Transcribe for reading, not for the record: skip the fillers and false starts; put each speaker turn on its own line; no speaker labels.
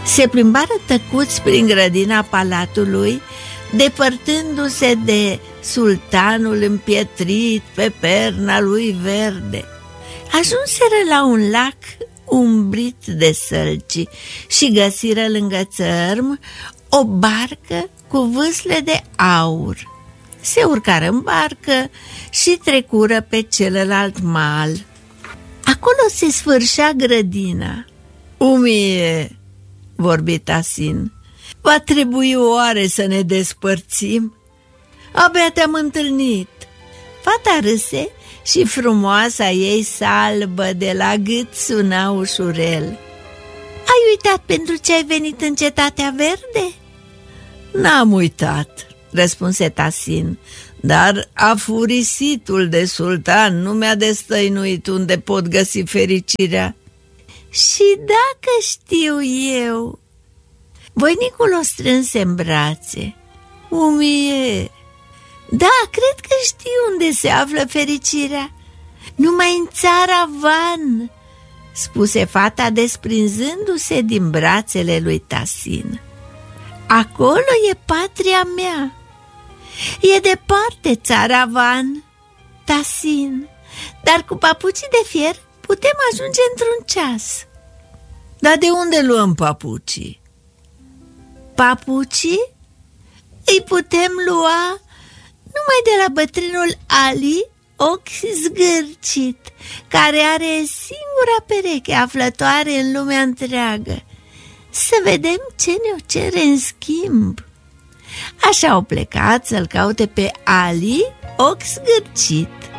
Se plimbară tăcuți prin grădina palatului, depărtându-se de sultanul împietrit pe perna lui verde. Ajunseră la un lac umbrit de sălci și găsiră lângă țărm o barcă cu vâsle de aur. Se urcară în barcă și trecură pe celălalt mal. Acolo se sfârșea grădina. "Umie," vorbi Tasin, "va trebui oare să ne despărțim? Abia te-am întâlnit." Fata râse și frumoasa ei salbă de la gât suna ușurel. "Ai uitat pentru ce ai venit în Cetatea Verde?" "N-am uitat," răspunse Tasin, "dar afurisitul de sultan nu mi-a destăinuit unde pot găsi fericirea." "Și dacă știu eu?" Voinicul o strânse în brațe. "Umie, da, cred că știu unde se află fericirea. Numai în țara Van," spuse fata desprinzându-se din brațele lui Tasin. "Acolo e patria mea. E departe țara Van, Tasin, dar cu papucii de fier putem ajunge într-un ceas." "Dar de unde luăm papucii?" "Papucii îi putem lua numai de la bătrânul Ali Ochi Zgârcit, care are singura pereche aflătoare în lumea întreagă. Să vedem ce ne-o cere în schimb." Așa au plecat să-l caute pe Ali Ochi Zgârcit.